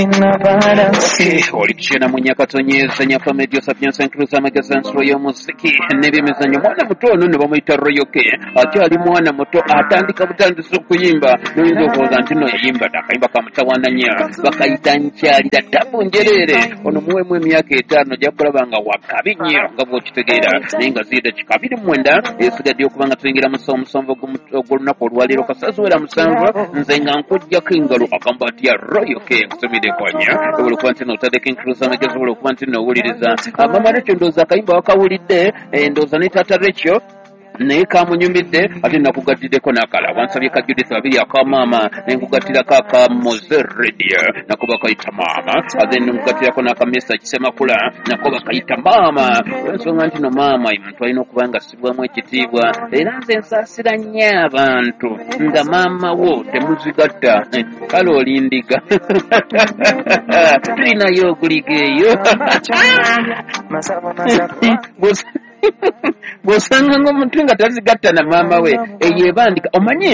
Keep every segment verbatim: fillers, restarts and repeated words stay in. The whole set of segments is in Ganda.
Okay, olikishena munyakatonyeza nyafa medio sapienza inclusa amagezi ensolo y'omuziki n'ebyemizannyo. Mwana muto ono ne bamuyita Royoke, akyali mwana muto atandika butandisi okuyimba n'oyinza okulowooza nti no yayimba akayimba ka mutawaananya bakayita nkyalira tabu njereere. Ono muwemu emyaka etaano ajja kulaba nga wakabi nnyo nga bw'okitegeera, naye nga ziyita kikabiri mu mwenda esigadde okuba nga tuyingira mu ssaawa musanvu ogw'olunaku olwaleero kasaziwera musanvu nze nga nkujjako engalo akambaati ya Royoke nkusomire kwanya obula okuba nti n'otadeko enkulusa amagezi obula okuba nti n'owuliriza mama Rachel ndowooza akayimba wakawulidde, ndowooza ne taata Rachel naye kamunyumidde ate nakugattiddeko n'akala wansabye ka Judith babiri akamaama nenkugattirako aka Moze Radio nako bakayita maama ate nenkugattirako n'akamesa kisemakula nako bakayita maama olw'ensonga nti no maama muntu alina okuba nga assibwamu ekitiibwa era nze nsaasira nnyo abantu nga maama wo temuzigatta kale olindiga tulinayo oguliga eyo bw'osanga ng'omuntu nga tazigatta na maama we eyo ebandika omanyi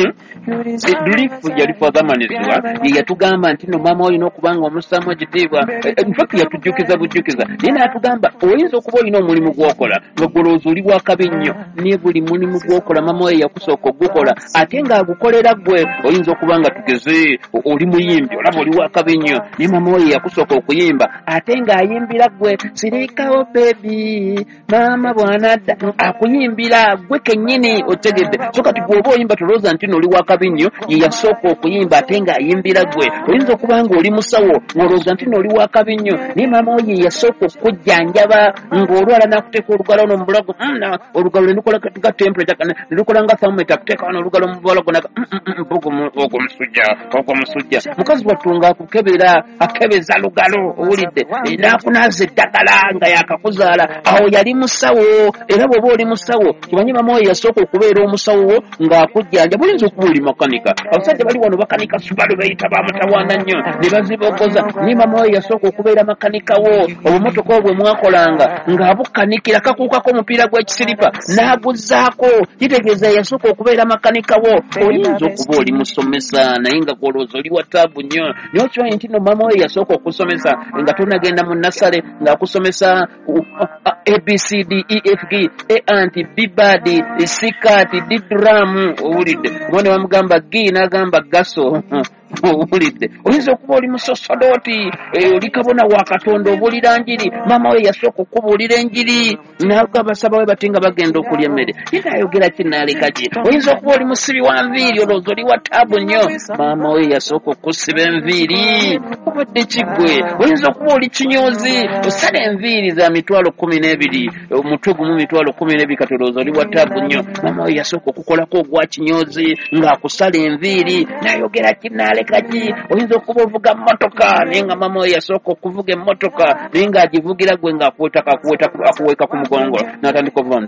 dulifu yali fwazamanizibwa ye yatugamba nti no maama we olina okuba nga omussaamu ekitiibwa nfact yatujjukiza bujjukiza naye n'atugamba oyinza okuba olina omulimu gw'okola nga golowooza oli bwakabi nnyo naye buli mulimu gw'okola maama we yakusooka ogukola ate ng'agukolera ggwe oyinza okuba nga tugeze oli muyimbi olaba oli wakabi nnyo naye maama we yakusooka okuyimba ate ng'ayimbira ggwe sirikawo bebi maama bw'anadda akuyimbira ggwe kennyini otegedde so kati bw'oba oyimba tolowooza nti n'oli wakabi nnyo ye yasooka okuyimba ate ng'ayimbira ggwe oyinza okuba nga oli musawo ng'olowooza nti n'oli wakabi nnyo naye maama wo ye yasooka okukujjanjaba ng'olwala n'akuteeka olugalo no mu bulago olugalo ne lukola ga temperature ne lukola nga thermometer akuteeka wano olugalo mu bulago naga ogwo musujja ogwo musujja mukazi wattu ng'akukebera akebeza lugalo owulidde n'akunaaza eddagala nga yakakuzaala awo yali musawo era bw'oba oli musawo kimanyi maama we yasooka okubeera omusawo wo ng'akujjanja bulinza okuba oli makanika abasajja bali wano bakanika Subaru bayita bamutawaana nnyo ne bazibogoza naye maama we yasooka okubeera makanika wo obumotoka obwo bwe mwakolanga ng'abukanikira kakuukako omupiira gw'ekisiripa n'aguzaako kitegeeza yasooka okubeera makanika wo oyinza okuba oli musomesa naye nga gwolowooza oli wa taabu nnyo naye okimanyi nti no maama we yasooka okusomesa nga tonagenda mu nasale ng'akusomesa A B C D E F G A anti B bad C cat D drum owulidde omwana bamugamba G n'agamba gaso owulidde oyinza okuba oli musosodooti oli kabona wa Katonda obuulira njiri maama we yasooka okubuulira enjiri n'abasaba we bati nga bagenda okulya emmere ye n'ayogera kinaaleka ki oyinza okuba oli musibi wa nviiri olowooza oli wa taabu nnyo maama we yasooka okusiba enviiri obadde kiggwe oyinza okuba oli kinyoozi osala enviiri za mitwalo kumi n'ebiri omutwe gumu mitwalo kumi n'ebiri kati olowooza oli wa taabu nnyo maama we yasooka okukolako ogwa kinyoozi ng'akusala enviiri n'ayogera kinaaleka ki oyinza okuba ovuga mmotoka naye nga maama we yasooka okuvuga emmotoka naye ng'agivugira gwe ng'akuwetaka akuweeka ku mugongo n'atandika okuva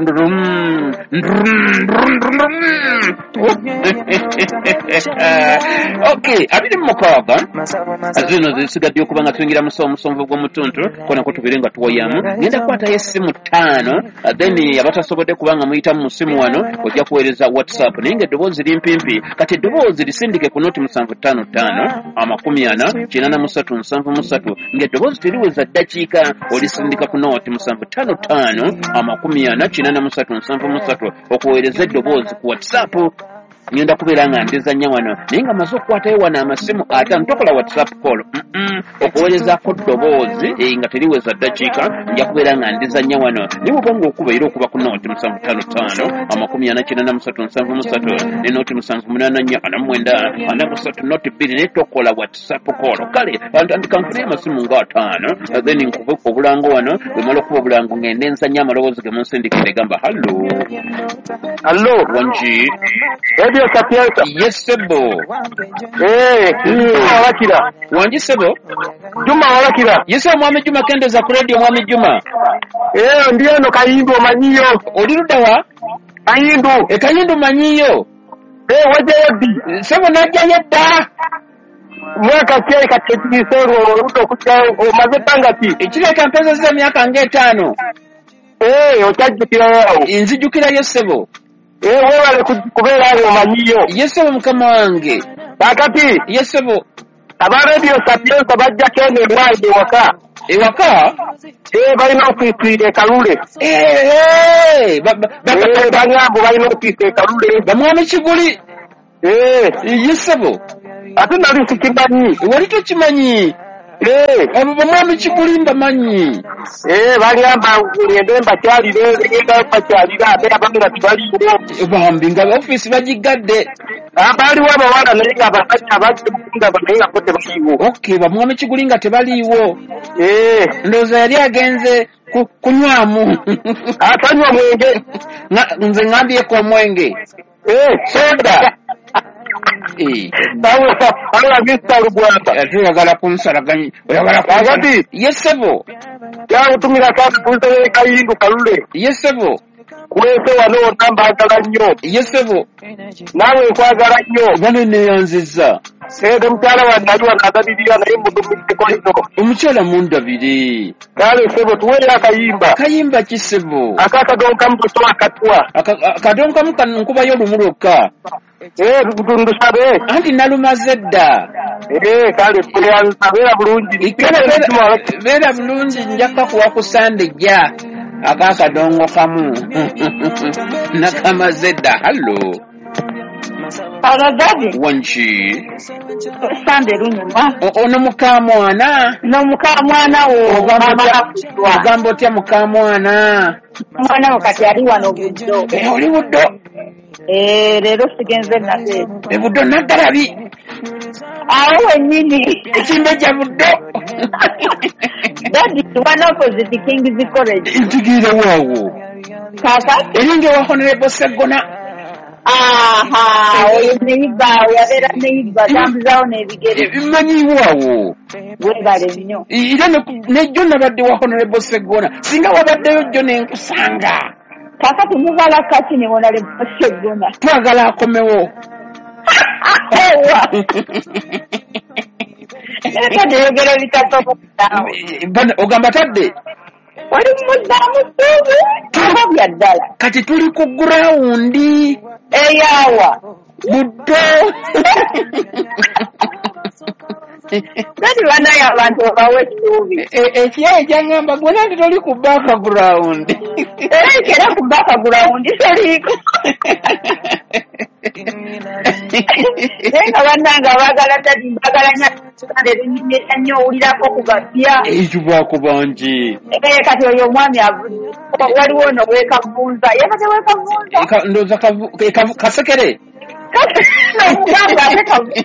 okay abiri mu mukaaga zino zisigadde okuba nga tuyingira mu ssaawa musanvu ogw'omutuntu konako tubeere nga tuwoyamu genda kukwatayo essimu ttaano then abatasobodde kubanga muyitamu mu ssimu wano ojja kuweereza whatsapp naye nga eddoboozi limpimpi kati eddoboozi lisindike ku nooti musanvu ttaano ttaano amakumi ana kinaana mu ssatu nsanvu mu ssatu ng'eddoboozi teriweza ddakiika olisindika ku nooti musanvu ttaano ttaano amakumi ana kinaana mu ssatu nsanvu mu ssatu okuweereza eddoboozi ku whatsapp ngenda kubeera nga ndizannya wano naye nga maze okukwatayo wano amasimu ataano tokola whatsapp call okuweerezako ddoboozi nga teriweza ddakiika nja kubeera nga ndizannya wano naye bw'oba ng'okubaira okuba ku nooti musanvu ttaano ttaano amakumi ana kinaana mu ssatu nsanvu mu ssatu ne nooti musanvu munaana nnya ana mu mwenda ana mu ssatu nooti bbiri naye tokola whatsapp call kale ntandika nfune amasimu ng'ataano then nkube obulango wano bwe mala okuba obulango ngende nzannya amaloboozi ge munsindikire gamba hallo hallo wangi Radio Sapienza. Yes, Sebo. Eh, Juma Walakira. Wanji Sebo? Juma Walakira. Yes, Mwami Juma kende za radio Mwami Juma. Eh, ndiyo no Kayindu manyiyo. Oliruda wa? Kayindu. E Kayindu manyiyo. Eh, waje yadi. Sebo najja yedda. Mwaka kye katetisero uto kujja omaze tangati. Ekire kampeza za myaka ng'etaano. Eh, otajjukira yawo. Nzijukira yo Sebo. Eh, wewe wale kubeera awo manyiyo. Yesebo mukama wange. Bakati. Yesebo. aba radio Sapienza bajja kene mwaje waka ewaka eh balina okwitwire Kalule eh bangambo balina okwitwire Kalule bamwami Kiguli eh yisebo ate nali sikimanyi wali tokimanyi eh abo bamwami Kiguli mbamanyi eh bagamba ngende mbakyalire ngenda mbakyalira ate abamira tibaliwo bambi nga office bagigadde abali wa bawala naye nga abasajja abajja bamenga kote baliwo okay bamwami Kiguli nga tebaliwo eh ndoza yali agenze kunywamu atanywa mwenge nze ngambye ko mwenge eh soda eh bawo ala vista rugwamba atuyagala kunsalaganyi oyagala agati yesebo ya utumira kandi kunze kayindu Kalule yesebo kwese wano namba agala nnyo yesebo nawe kwagala nnyo bano ne yanziza ede mutala wa najwa nadabirira naye mudumite ko ino omukyala mundabire kale sebo tuwele akayimba kayimba kisebo akaka donka mbuto akatwa akadonka mukan nkuba yo lumuluka eh butundu sabe anti nalumaze dda eh kale kulyanza bera bulungi bera bulungi njaka kuwa kusande ja akakadongo kamu nakamaze dda hallo Alagazi wanchi sande runyuma ono mukamwana no mukamwana wo mama ogambo tya mukamwana mwana wakati ali wano buddo eh oli buddo eh lero sigenze nase e buddo nadalabi awo wenyini ekimbeja buddo that is one opposite King's College intigire wawo kaka eringe wa honorable Segona aha oyo neiba yabera neiba tambuzawo nebigere bimanyiwawo webale nnyo era nejjo nabadde wa honorable Segona singa wabaddeyo jjo nenkusanga kakati muvala kati ne honorable Segona twagala akomewo ewa eka deyogera bitatoka bana ogamba tadde wali mudamu tubu kabya ddala kati tuli ku grawundi eyawa buddo kati banaye abantu obawe ekituubi ekyayi kyangamba gwe nanti toli ku background era ku background toliko naye nga bannanga baagala tadi mbagala nyo nnyo owulirako kubapya ekibwako bangi kati oyo omwami waliwo no weekavunza yabadde weekavunza ndooza kasekere nomugamba ate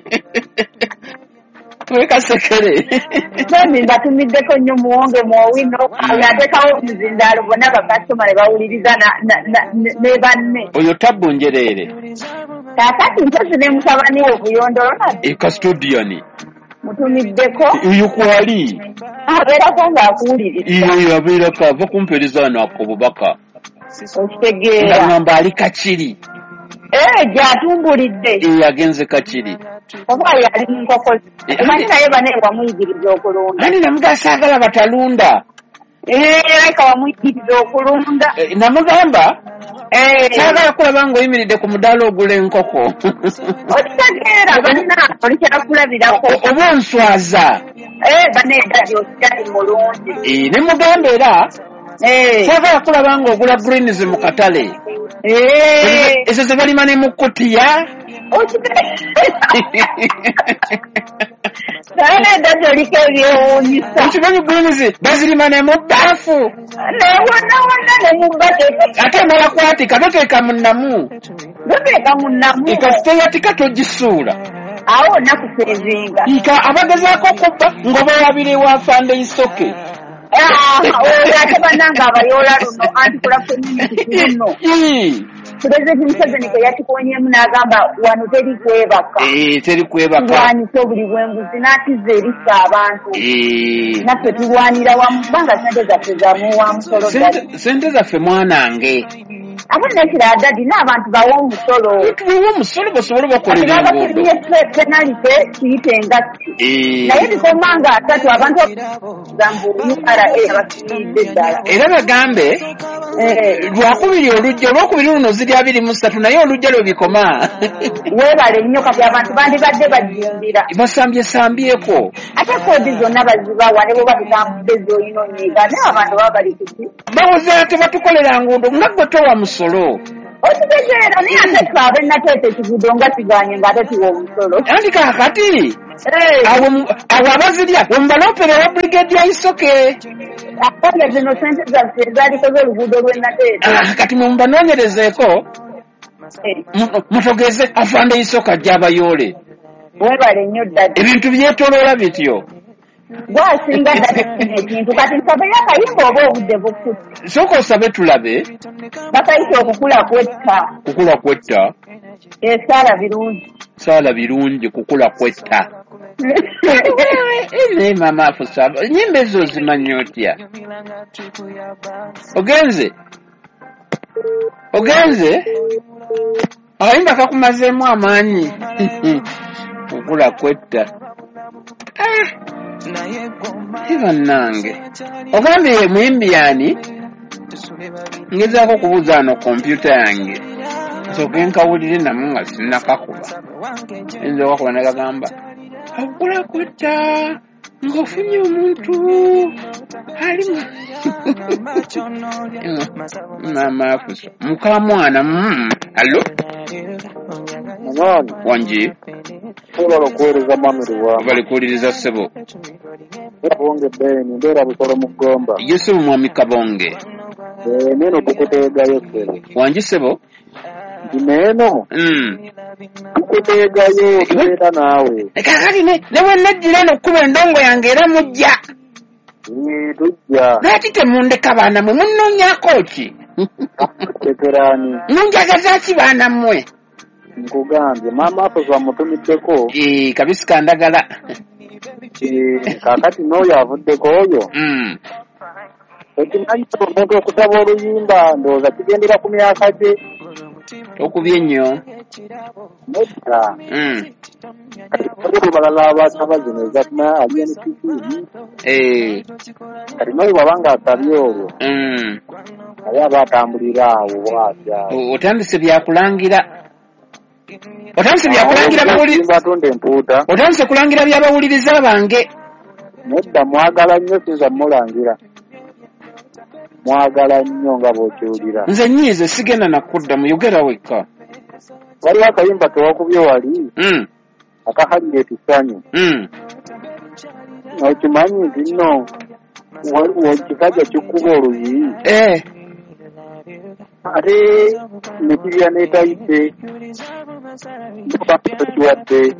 wekasekere nani mbatumiddeko nnyo muwonge mwowino yateekawo omuzindaalo bonna bakasitoma ne bawuliriza ne banne oyo tabbu njereere kaakati mpozi ne mutabani we obuyondolo e custodiani mutumiddeko oyo kwali abeerako ng'akuwuliriza iyo yabeerako ava kumpeereza nako bubaka okitegeera ngamba ali kakiri ee gyatumbulidde yagenze kakiri oba yali munkoko omanyi naye bane wamuyigiriza okulunda ani namugasaagala batalunda leka wamuyigiriza okulunda namugamba saagala kulaba ng'oyimiridde ku mudaala ogula enkoko okitegeera balina olikyakulabirako oba onswaza baneedali okyali mulungi ne mugamba era saagala kulaba ng'ogula greens mu katale ezo ze balima ne mu kkutiya nayeedadi oliko ebyewuunyisa okimanyi greens bazirima ne mu bbaafu newonawona ne mu baketi ate emala kwatika toteeka mu nnamu toteeka mu nnamu ikasiteyatika togisuula awo nakuseezinga ika abagezaako okubba ng'oba wabire wa fande isoke oyo ate bannanga abayoola luno antikula community luno pulezidenti Museveni kwe yatukonyemu n'agamba wano teri kwebaka teri kwebaka tulwanyisa obuli bw'enguzi n'atizza erisa abantu naffe tulwanira wamu kubanga sente zaffe zamu wa musolo sente zaffe mwanange ate nekira dadi n'abantu bawe omusolo tubawe omusolo basobole bakolera enguudo penalite kiyite engasi naye bikomanga asatu abantu zambu U R A abasiiridde ddala era bagambe lwakubiri olujja olwokubiri luno ziri abiri mu ssatu naye olujja lwe bikoma weebale nnyo kati abantu bandibadde bajimbira basambyesambyeko ate koodi zonna bazibawa ne bwoba tutambudde z'olina onyiga naye abantu baba bali kuki bawoza tebatukolera nguudo nga gwe towa musolo okitegeera naye ate twabe nateeta ekiguudo nga kiganye ng'ate tuwa omusolo andi kaakati abo abazirya wembaloopera wa brigadier Isoke akola zino sente zaffe ezaalikoze oluguudo lw'ennateeta kati mumbanonyerezeeko mutogeze afande Isoka gy'abayoole weebale nnyo ddala ebintu byetoloola bityo gwasinga ddala ekintu kati nsabeyo akayimba oba obudde bukutte sooka osabe tulabe bakayita okukula kwetta kukula kwetta esaala birungi saala birungi kukula kwetta naye mama afusa nyimba ezo ozimanya otya ogenze ogenze akayimba kakumazeemu amaanyi kukula kwetta ibannange ogambye ye muyimbi yani ngezaako okubuuza ano kompyuta yange nsooke nkawulire namu nga sinnakakuba enza okakuba nagagamba okukula kwetta ng'ofunye omuntu ali mama afusa mukamwana allo wangi Kubala kuweereza mamirwa. bali kuwuliriza ssebo Kabonge Beni ndera busolo mugomba. Yesu mwami Kabonge Eh neno kukutegayo ssebo. wangi ssebo Neno mm kukutegayo era naawe. kakati ne newe najjira eno kuba endongo yange era mujja Ni tujja. lwaki temundeka baana mwe munoonyaako ki Tekerani. nunjagaza ki baana mmwe Nkugambye mama afuza mutumiddeko. Eh kabisi kandagala Eh kakati n'oyo avuddeko oyo. mm Ekimanyi omuntu okusaba oluyimba ndowooza kigendera ku myaka gye. okubye nnyo Nedda. mm Kati balala abasaba zino ezatumaya ali N P C. eh Kati n'oyo bwaba ng'asabye olwo. mm Naye aba atambulira awo bw'atya. O- otandise byakulangira otandise byakulangira bawuli batonda empuuta. otandise kulangira byabawuliriza bange Nedda mwagala nnyo sinza mulangira. Mwagala nnyo nga bw'okiwulira. nze nyiize sigenda nakudda muyogera wekka Waliwo akayimba kewakubye wali mm akahalira ekisanyu. mm Okimanyi nti nno waliwo kikajja kikuba oluyi eh ate ne kirya n'etayise kiwadde.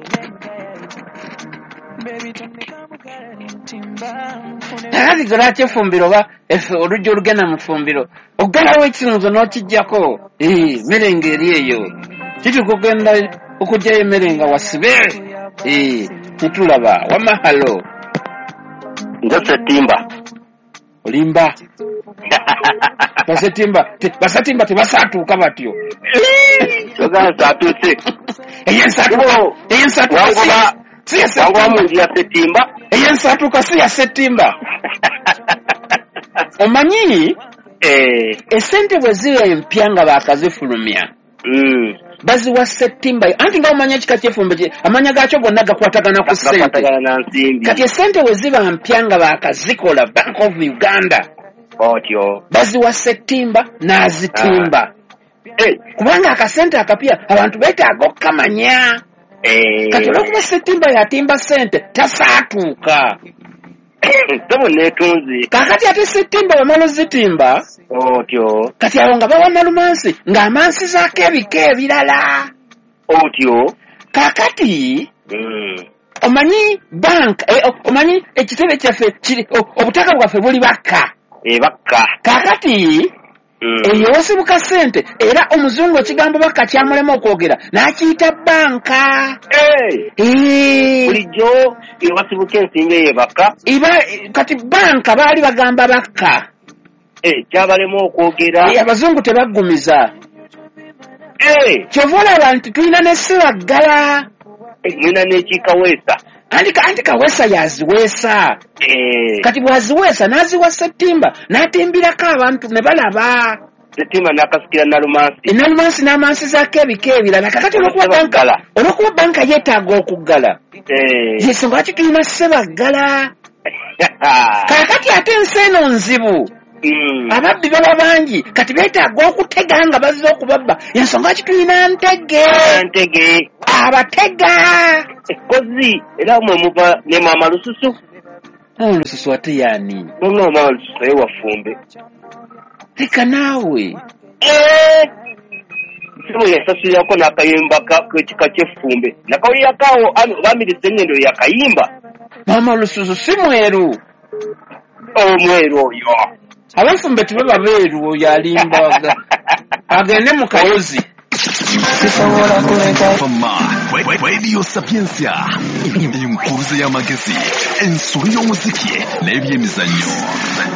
kakati zolaki efumbiro oba efe olujja olugenda mu ffumbiro ogalawo ekisinzo n'okijjako eh merenge eri eyo kitukugenda okugyayo emmere nga wasibe eh netulaba wamahalo Nze Ssettimba. olimba basetimba te, basetimba tebasaatuuka batyo Togana saatuuse. eyensaatuka eyensaatuka si ya Wanguwa Ssettimba mu nju ya Ssettimba. eyensaatuka si ya Ssettimba omanyi Eh. esente bwe ziba empya nga baakazifulumya Mm. baziwa Ssettimba anti nga omanya ekika ky'effumbe kye amanya gaakyo gonna gakwatagana ku ssente Gakwatagana na nsimbi. kati esente bwe ziba mpya nga baakazikola Bank of Uganda Otyo. baziwa Ssettimba n'azitimba Eh. kubanga akasente akapya abantu beetaaga okukamanya Eh. kati olwokuba Ssettimba yatimba ssente tasaatuuka Tobo neetunzi. kakati ate Ssettimba bamala ozitimba Otyo. kati awo nga bawa Nalumansi ng'amansizaako ebika ebirala Otyo. kakati Mm. omanyi bank eh, omanyi ekitebe kyaffe kiri obutaka bwaffe buli bakka Ebakka. kakati eyo wasibuka ssente era omuzungu ekigambo bakka kyamulema okwogera n'akiyita banka bulijjo ewasibuka ensimbi eyo ebakka iba kati banka baali bagamba bakka kyabalema okwogera abazungu tebaggumiza kyova olaba nti tulina n'essibaggala mulina n'ekikaweesa andika andika wesa yaziwesa eh kati bwaziwesa naziwa Settimba natimbirako abantu ne balaba Settimba nakasikira nalumansi nalumansi n'amansi zaako ebika ebirala kakati olwokuba banka olwokuba banka yeetaaga okuggala eh yensonga lwaki tulina Ssebaggala kakati ate ensi eno nzibu ababbi baba bangi kati beetaaga okutega nga bazze okubabba yensonga lwaki tulina ntege ntege abatega ekozi era mwe muva ne Maama Lususu Lususu ate yaani nonga Maama Lususu ewa Fumbe leka naawe eh simu yasasulirako n'akayimba k'ekika ky'effumbe nakawulirakawo bamirise engendo yakayimba Maama Lususu si mweru omweru oyo abafumbe tebaba beeru oyo alimba agende mu kayozi Radio Sapienza inkuru y'amagezi ensuri y'omuziki n'ebyemizannyo